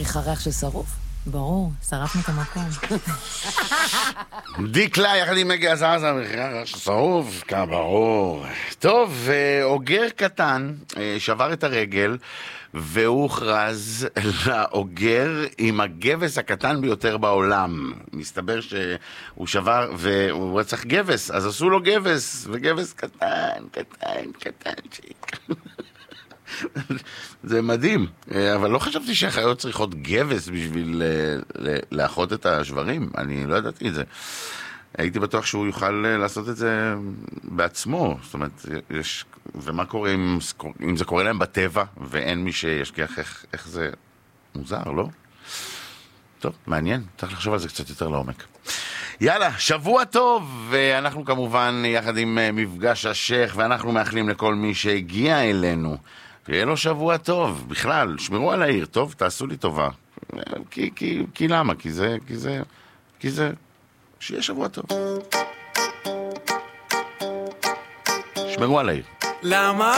מריחה ריח של שרוף? ברור, שרפנו את המקום. דיקלה יחד עם מגי עזרזה, שרוף, ברור. טוב, אוגר קטן שבר את הרגל, והוא הוכרז לאוגר עם הגבס הקטן ביותר בעולם. מסתבר שהוא שבר והוא רצח גבס, אז עשו לו גבס, וגבס קטן. זה מדהים, אבל לא חשבתי שהחיות צריכות גבס בשביל לאחות את השברים, אני לא ידעתי את זה. הייתי בטוח שהוא יוכל לעשות את זה בעצמו, זאת אומרת, ומה קורה אם זה קורה להם בטבע, ואין מי שישגיח איך זה מוזר, לא? טוב, מעניין, צריך לחשוב על זה קצת יותר לעומק. יאללה, שבוע טוב, ואנחנו כמובן יחד עם מפגש השייח, ואנחנו מאחלים לכל מי שהגיע אלינו, שיהיה לו שבוע טוב, בכלל, שמרו על העיר, טוב, תעשו לי טובה. כי למה? כי זה, שיהיה שבוע טוב. שמרו על העיר. למה?